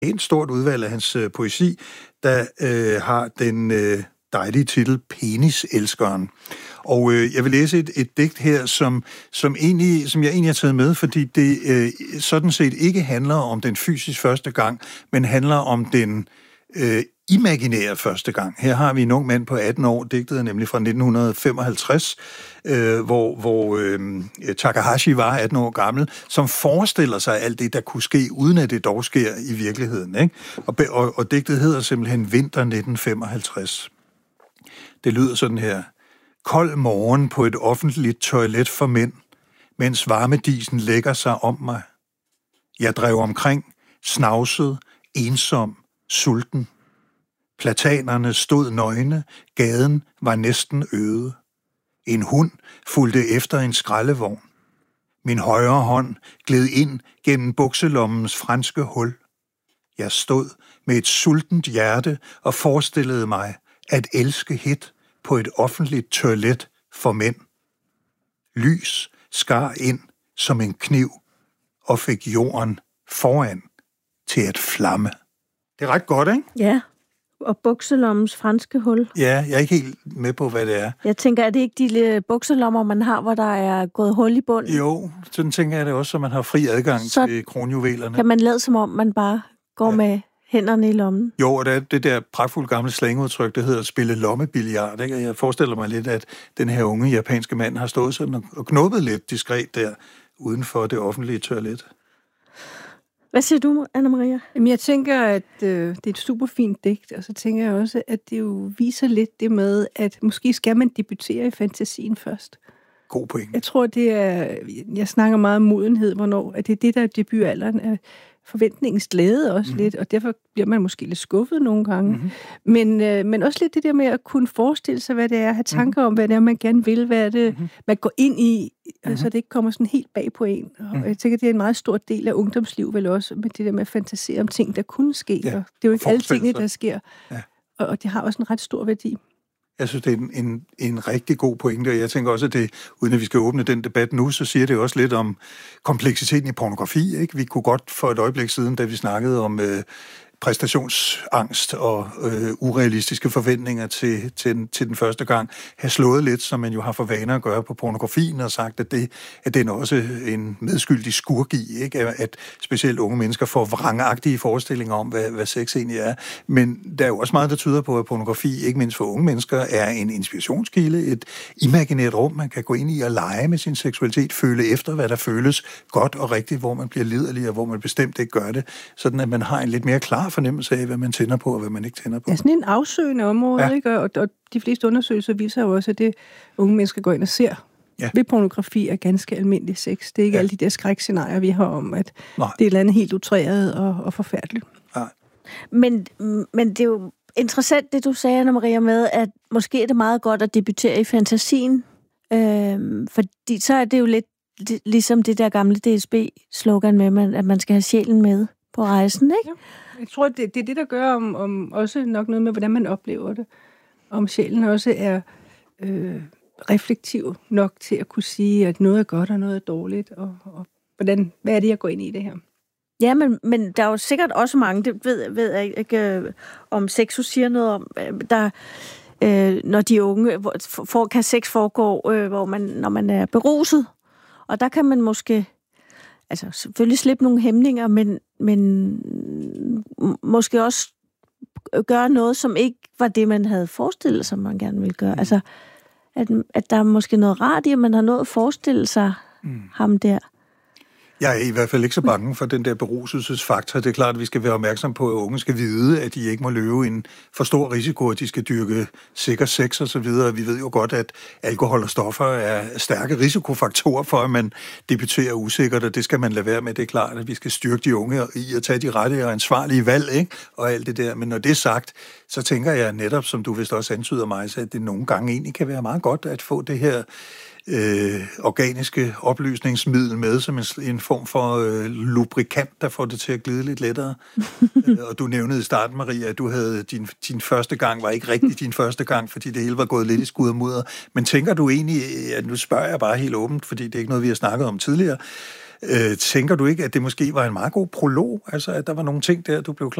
Et stort udvalg af hans poesi, der har den dejlige titel Peniselskeren. Og jeg vil læse et digt her, som jeg egentlig har taget med, fordi det sådan set ikke handler om den fysisk første gang, men handler om den imaginære første gang. Her har vi en ung mand på 18 år, digtet er nemlig fra 1955, hvor Takahashi var 18 år gammel, som forestiller sig alt det, der kunne ske, uden at det dog sker i virkeligheden. Ikke? Og digtet hedder simpelthen Vinter 1955. Det lyder sådan her. Kold morgen på et offentligt toilet for mænd, mens varmedisen lægger sig om mig. Jeg drev omkring, snavset, ensom, sulten. Platanerne stod nøgne, gaden var næsten øde. En hund fulgte efter en skraldevogn. Min højre hånd gled ind gennem bukselommens franske hul. Jeg stod med et sultent hjerte og forestillede mig at elske hit på et offentligt toilet for mænd. Lys skar ind som en kniv og fik jorden foran til at flamme. Det er ret godt, ikke? Ja, og bukselommens franske hul. Ja, jeg er ikke helt med på, hvad det er. Jeg tænker, er det ikke de bukselommer, man har, hvor der er gået hul i bunden? Jo, sådan tænker jeg det også, så man har fri adgang så til kronjuvelerne. Kan man lade som om, man bare går med hænderne i lommen? Jo, og der er det der pragtfulde gamle slangudtryk, der hedder at spille lommebilliard. Ikke? Jeg forestiller mig lidt, at den her unge japanske mand har stået sådan og knuppet lidt diskret der uden for det offentlige toilet. Hvad siger du, Anna-Maria? Jamen, jeg tænker, at det er et super fint digt, og så tænker jeg også, at det jo viser lidt det med, at måske skal man debutere i fantasien først. God point. Jeg tror, det er... Jeg snakker meget om modenhed, hvornår at det er det, der er debutalderen af forventningens glæde også lidt, og derfor bliver man måske lidt skuffet nogle gange. Men også lidt det der med at kunne forestille sig, hvad det er, have tanker om, hvad det er, man gerne vil, hvad er det, man går ind i, så det ikke kommer sådan helt bag på en. Og jeg tænker, det er en meget stor del af ungdomsliv, vel også, med det der med at fantasere om ting, der kunne ske. Ja, og det er jo ikke alle tingene, der sker. Ja. Og det har også en ret stor værdi. Jeg synes, det er en rigtig god pointe, og jeg tænker også, at det, uden at vi skal åbne den debat nu, så siger det også lidt om kompleksiteten i pornografi. Ikke? Vi kunne godt for et øjeblik siden, da vi snakkede om præstationsangst og urealistiske forventninger til den første gang, have slået lidt, som man jo har for vaner at gøre på pornografien, og sagt, at den også en medskyldig skurk i, ikke? At specielt unge mennesker får vrangagtige forestillinger om, hvad sex egentlig er. Men der er jo også meget, der tyder på, at pornografi, ikke mindst for unge mennesker, er en inspirationskilde, et imaginært rum, man kan gå ind i og lege med sin seksualitet, føle efter, hvad der føles godt og rigtigt, hvor man bliver liderlig, og hvor man bestemt ikke gør det, sådan at man har en lidt mere klar fornemmelse af, hvad man tænder på, og hvad man ikke tænder på. Ja, sådan en afsøgende område, ikke? Og de fleste undersøgelser viser jo også, at det unge mennesker går ind og ser ved pornografi er ganske almindelig sex. Det er ikke alle de der skrækscenarier, vi har om, at det er et eller andet helt utræret og forfærdeligt. Nej. Men det er jo interessant, det du sagde, Anna-Maria, med, at måske er det meget godt at debutere i fantasien, fordi så er det jo lidt ligesom det der gamle DSB-slogan med, at man skal have sjælen med på rejsen, ikke? Ja. Jeg tror, det er det, der gør om også nok noget med, hvordan man oplever det. Om sjælen også er reflektiv nok til at kunne sige, at noget er godt og noget er dårligt, og hvad er det, jeg går ind i det her? Ja, men der er jo sikkert også mange, det ved jeg ikke, om Sexus siger noget om, der når de unge kan sex foregå, når man er beruset, og der kan man måske selvfølgelig slippe nogle hæmninger, men måske også gøre noget, som ikke var det, man havde forestillet sig, man gerne ville gøre. Altså, at der er måske noget rart i, at man har nået at forestille sig ham der. Jeg er i hvert fald ikke så bange for den der beruselsesfaktor. Det er klart, at vi skal være opmærksom på, at unge skal vide, at de ikke må løbe en for stor risiko, at de skal dyrke sikker sex og så videre. Vi ved jo godt, at alkohol og stoffer er stærke risikofaktorer for, at man debuterer usikkert, og det skal man lade være med. Det er klart, at vi skal styrke de unge i at tage de rette og ansvarlige valg, ikke? Og alt det der. Men når det er sagt, så tænker jeg netop, som du vist også antyder mig, at det nogle gange egentlig kan være meget godt at få det her organiske opløsningsmiddel med som en form for lubrikant, der får det til at glide lidt lettere. Og du nævnede i starten, Maria, at du havde din første gang var ikke rigtig din første gang, fordi det hele var gået lidt i skud og mudder. Men tænker du egentlig, at nu spørger jeg bare helt åbent, fordi det er ikke noget, vi har snakket om tidligere, Tænker du ikke, at det måske var en meget god prolog? Altså, at der var nogle ting der, du blev klar